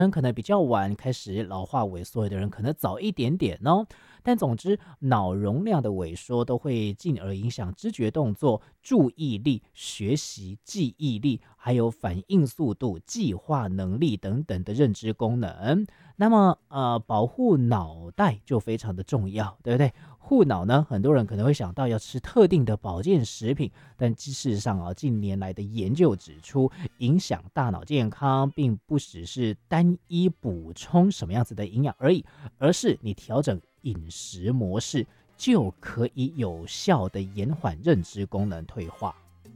人可能比较晚开始老化萎缩，有的人可能早一点点哦。但总之，脑容量的萎缩都会进而影响知觉动作、注意力、学习、记忆力，还有反应速度、计划能力等等的认知功能。那么，保护脑袋就非常的重要，对不对？护脑呢，很多人可能会想到要吃特定的保健食品，但事实上啊，近年来的研究指出，影响大脑健康，并不只是单一补充什么样子的营养而已，而是你调整饮食模式，就可以有效的延缓认知功能退化。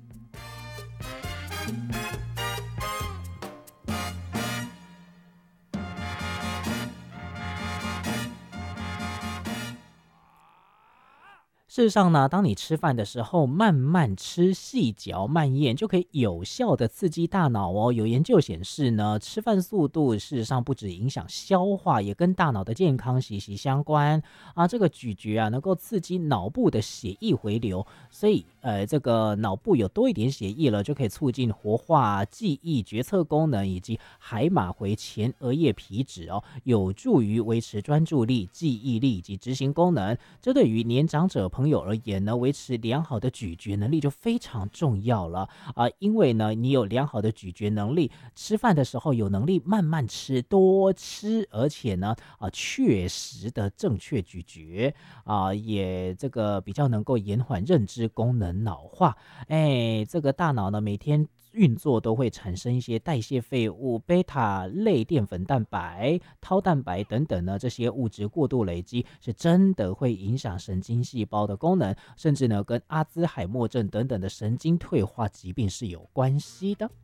事实上呢，当你吃饭的时候慢慢吃、细嚼慢咽，就可以有效的刺激大脑哦。有研究显示呢，吃饭速度事实上不只影响消化，也跟大脑的健康息息相关啊。这个咀嚼啊，能够刺激脑部的血液回流，所以这个脑部有多一点血液了，就可以促进活化记忆、决策功能以及海马回前额叶皮质哦，有助于维持专注力、记忆力以及执行功能。这对于年长者朋友而言呢，维持良好的咀嚼能力就非常重要了因为呢，你有良好的咀嚼能力，吃饭的时候有能力慢慢吃、多吃，而且呢确实的正确咀嚼也这个比较能够延缓认知功能老化。这个大脑呢每天运作都会产生一些代谢废物、贝塔类淀粉蛋白、tau蛋白等等呢，这些物质过度累积是真的会影响神经细胞的功能，甚至呢跟阿兹海默症等等的神经退化疾病是有关系的。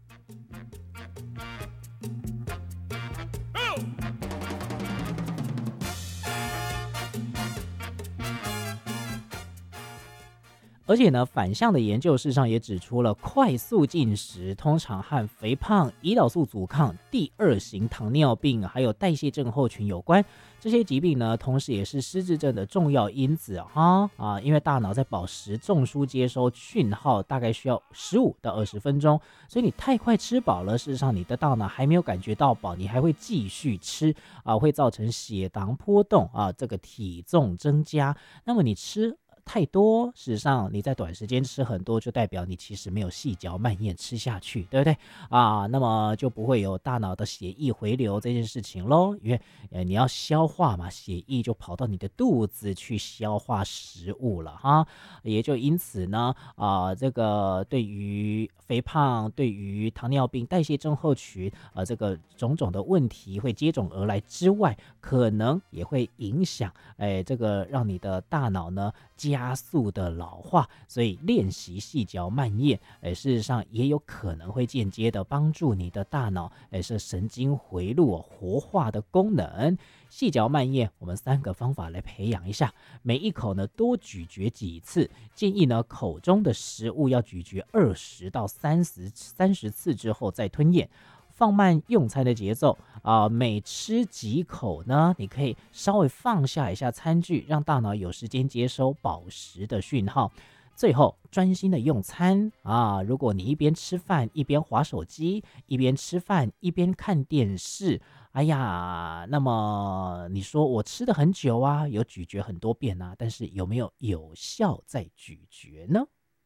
而且呢，反向的研究事实上也指出了，快速进食通常和肥胖、胰岛素阻抗、第二型糖尿病还有代谢症候群有关。这些疾病呢，同时也是失智症的重要因子因为大脑在饱食中枢接收讯号大概需要15到20分钟，所以你太快吃饱了，事实上你的大脑还没有感觉到饱，你还会继续吃会造成血糖波动这个体重增加。那么你吃太多，事实上你在短时间吃很多，就代表你其实没有细嚼慢咽吃下去，对不对那么就不会有大脑的血液回流这件事情咯，因为你要消化嘛，血液就跑到你的肚子去消化食物了也就因此呢这个对于肥胖、对于糖尿病、代谢症候群这个种种的问题会接踵而来之外，可能也会影响这个让你的大脑呢加速的老化，所以练习细嚼慢咽事实上也有可能会间接的帮助你的大脑是神经回路活化的功能。细嚼慢咽我们3个方法来培养一下，每一口呢多咀嚼几次，建议呢口中的食物要咀嚼20到30次之后再吞咽，放慢用餐的节奏每吃几口呢，你可以稍微放下一下餐具，让大脑有时间接收饱食的讯号。最后专心的用餐如果你一边吃饭一边滑手机，一边吃饭一边看电视，哎呀，那么你说我吃的很久有咀嚼很多遍但是有没有效在咀嚼呢？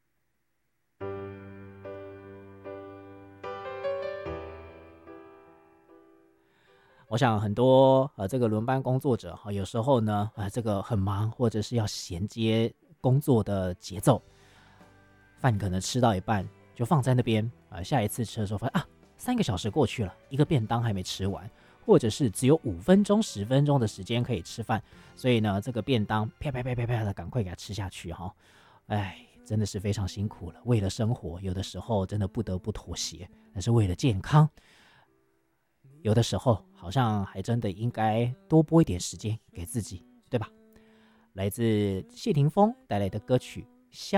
我想很多这个轮班工作者有时候呢这个很忙，或者是要衔接工作的节奏，饭可能吃到一半就放在那边下一次吃的时候发现3个小时过去了，一个便当还没吃完，或者是只有5分钟、10分钟的时间可以吃饭，所以呢这个便当啪啪啪啪啪的赶快给它吃下去真的是非常辛苦了。为了生活，有的时候真的不得不妥协，但是为了健康，有的时候好像还真的应该多拨一点时间给自己，对吧？来自谢霆锋带来的歌曲《香》。